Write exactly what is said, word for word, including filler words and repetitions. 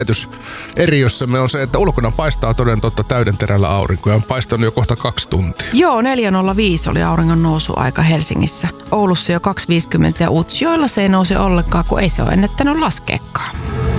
eriössämme on se, että ulkona paistaa toden totta täydenterällä aurinko ja on paistanut jo kohta kaksi tuntia. Joo, neljä nolla viisi oli auringon nousuaika Helsingissä. Oulussa jo kaksi viisikymmentä ja Utsjoella se ei nouse ollenkaan, kun ei se ole ennättänyt laskeekaan.